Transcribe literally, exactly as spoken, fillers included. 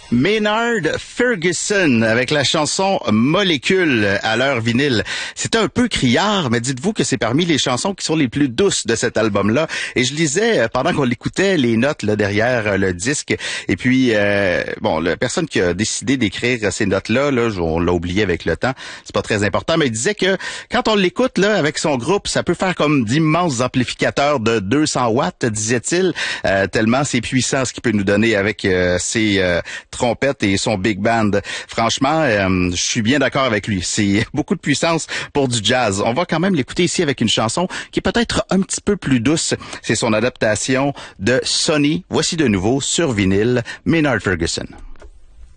Maynard Ferguson avec la chanson Molécule à l'heure vinyle. C'est un peu criard, mais dites-vous que c'est parmi les chansons qui sont les plus douces de cet album-là. Et je lisais, pendant qu'on l'écoutait, les notes là derrière le disque. Et puis, euh, bon, la personne qui a décidé d'écrire ces notes-là, là, on l'a oublié avec le temps, c'est pas très important, mais il disait que quand on l'écoute là avec son groupe, ça peut faire comme d'immenses amplificateurs de deux cents watts, disait-il, euh, tellement c'est puissant ce qu'il peut nous donner avec euh, ses euh, trompette et son big band. Franchement, euh, je suis bien d'accord avec lui. C'est beaucoup de puissance pour du jazz. On va quand même l'écouter ici avec une chanson qui est peut-être un petit peu plus douce. C'est son adaptation de Sonny. Voici de nouveau sur vinyle Maynard Ferguson.